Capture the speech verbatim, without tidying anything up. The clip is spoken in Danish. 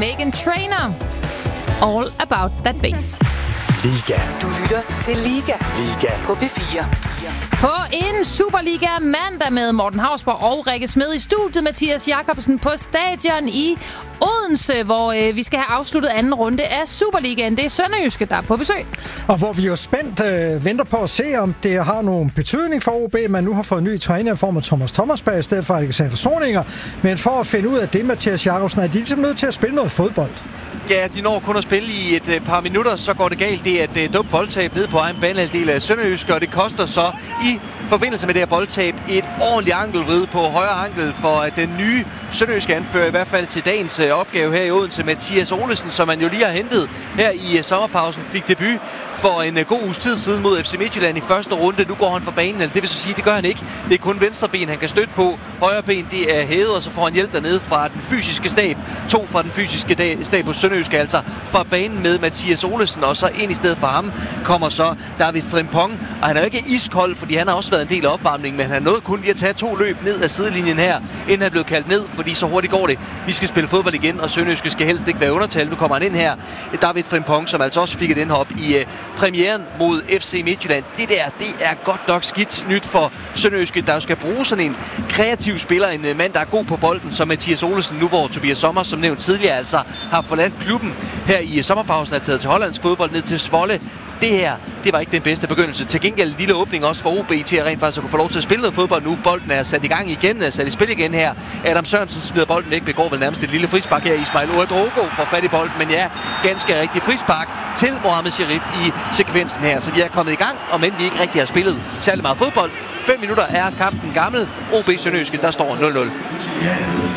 Meghan Trainor. All About That Bass. Liga. Du lytter til Liga. Liga. På P fire. På en Superliga mandag med Morten Hausborg og Rikke Smed i studiet, Mathias Jakobsen på stadion i Odense, hvor øh, vi skal have afsluttet anden runde af Superligaen. Det er Sønderjyske, der er på besøg. Og hvor vi jo spændt øh, venter på at se, om det har nogen betydning for O B, man nu har fået en ny træner i form af Thomas Thomasberg i stedet for Alexander Soninger. Men for at finde ud af det, Mathias Jakobsen, er de ligesom nødt til at spille noget fodbold? Ja, de når kun at spille i et par minutter, så går det galt. Det er et dumt boldtab ned på egen banehalvdel af Sønderjyske, og det koster så i forbindelse med det her boldtab et ordentligt ankelvrid på højre ankel for den nye Sønderjyske anfører, i hvert fald til dagens opgave her i Odense, Mathias Olesen, som man jo lige har hentet her i sommerpausen, fik debut for en god uges tid siden mod F C Midtjylland i første runde. Nu går han fra banen, eller det vil så sige, det gør han ikke. Det er kun venstre ben, han kan støtte på. Højre ben, det er hævet, og så får han hjælp dernede fra den fysiske stab. To fra den fysiske stab på Sønderjyske, altså fra banen med Mathias Olesen, og så ind i stedet for ham kommer så David Frimpong. Og han er jo ikke iskold, fordi han har også været en del af opvarmningen, men han nåede kun lige at tage to løb ned ad sidelinjen her, inden han blev kaldt ned, fordi så hurtigt går det. Vi skal spille fodbold igen, og Sønderjyske skal helst ikke være undertalt. Nu kommer han ind her, David Frimpong, som altså også fik et indhop i uh, premieren mod F C Midtjylland. Det der, det er godt nok skidt nyt for Sønderjyske, der skal bruge sådan en kreativ spiller, en uh, mand, der er god på bolden, som Mathias Olesen, nu hvor Tobias Sommer, som nævnt tidligere, altså har forladt klubben her i sommerpausen, er taget til hollandsk fodbold ned til Zwolle. Det her, det var ikke den bedste begyndelse. Til gengæld en lille åbning også for O B til at rent faktisk kunne få lov til at spille noget fodbold nu. Bolden er sat i gang igen, er sat i spil igen her. Adam Sørensen smider bolden væk, begår vel nærmest et lille frispark her. Ismail Ouedraogo får fat i bolden, men ja, ganske rigtig frispark til Mohamed Sharif i sekvensen her. Så vi er kommet i gang, og men vi ikke rigtig har spillet særlig meget fodbold. Fem minutter er kampen gammel. O B Sønderjyske, der står nul nul.